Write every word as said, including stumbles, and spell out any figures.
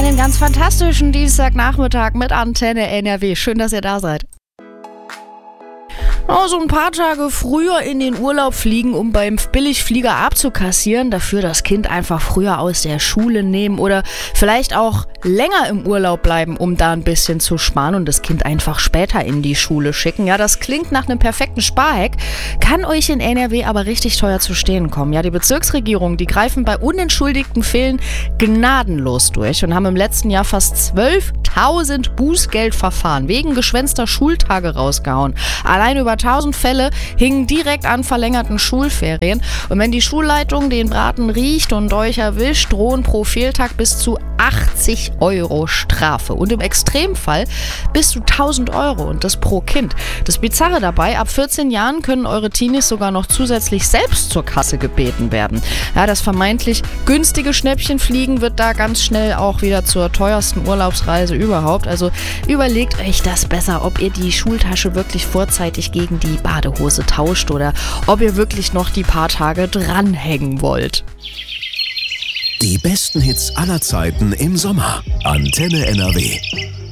Einen ganz fantastischen Dienstagnachmittag mit Antenne N R W. Schön, dass ihr da seid. Oh, so ein paar Tage früher in den Urlaub fliegen, um beim Billigflieger abzukassieren, dafür das Kind einfach früher aus der Schule nehmen oder vielleicht auch länger im Urlaub bleiben, um da ein bisschen zu sparen und das Kind einfach später in die Schule schicken. Ja, das klingt nach einem perfekten Sparhack, kann euch in N R W aber richtig teuer zu stehen kommen. Ja, die Bezirksregierungen, die greifen bei unentschuldigten Fehlen gnadenlos durch und haben im letzten Jahr fast zwölftausend Bußgeldverfahren wegen geschwänzter Schultage rausgehauen. Allein über tausend Fälle hingen direkt an verlängerten Schulferien. Und wenn die Schulleitung den Braten riecht und euch erwischt, drohen pro Fehltag bis zu achtzig Euro Strafe. Und im Extremfall bis zu tausend Euro und das pro Kind. Das Bizarre dabei, ab vierzehn Jahren können eure Teenies sogar noch zusätzlich selbst zur Kasse gebeten werden. Ja, das vermeintlich günstige Schnäppchenfliegen wird da ganz schnell auch wieder zur teuersten Urlaubsreise überhaupt. Also überlegt euch das besser, ob ihr die Schultasche wirklich vorzeitig gegen die Badehose tauscht oder ob ihr wirklich noch die paar Tage dranhängen wollt. Die besten Hits aller Zeiten im Sommer. Antenne N R W.